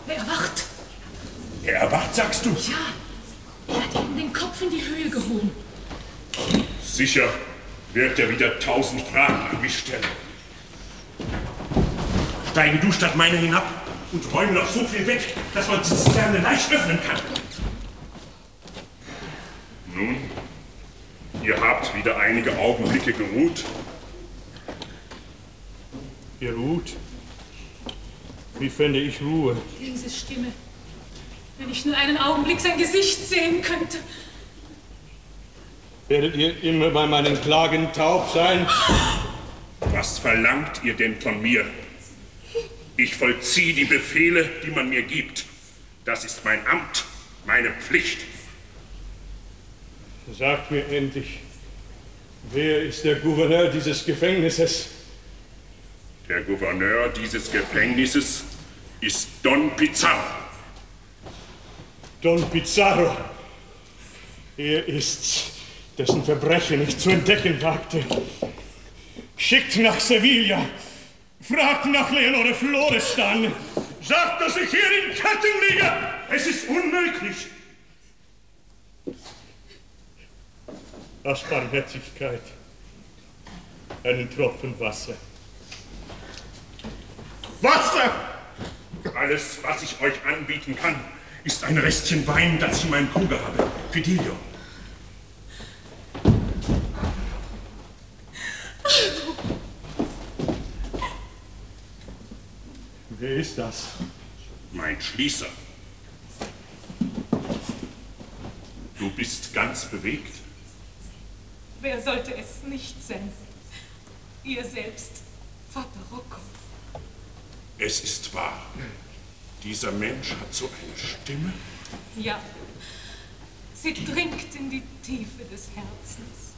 Er erwacht. Er erwacht, sagst du? Ja, er hat eben den Kopf in die Höhe gehoben. Sicher wird er wieder 1000 Fragen an mich stellen. Steige du statt meiner hinab und räume noch so viel weg, dass man die Zisterne leicht öffnen kann. Nun, ihr habt wieder einige Augenblicke geruht. Geruht? Wie fände ich Ruhe? Diese Stimme. Wenn ich nur einen Augenblick sein Gesicht sehen könnte. Werdet ihr immer bei meinen Klagen taub sein? Was verlangt ihr denn von mir? Ich vollziehe die Befehle, die man mir gibt. Das ist mein Amt, meine Pflicht. Sagt mir endlich, wer ist der Gouverneur dieses Gefängnisses? Der Gouverneur dieses Gefängnisses ist Don Pizarro. Don Pizarro. Er ist's, dessen Verbrechen ich zu entdecken wagte. Schickt nach Sevilla. Fragt nach Leonore Florestan. Sagt, dass ich hier in Ketten liege. Es ist unmöglich. Aus Barmherzigkeit. Einen Tropfen Wasser. Wasser! Alles, was ich euch anbieten kann, ist ein Restchen Wein, das ich in meinem Kruge habe. Fidelio. Wer ist das? Mein Schließer. Du bist ganz bewegt. Wer sollte es nicht sein? Ihr selbst, Vater Rocco. Es ist wahr. Dieser Mensch hat so eine Stimme. Ja, sie dringt in die Tiefe des Herzens.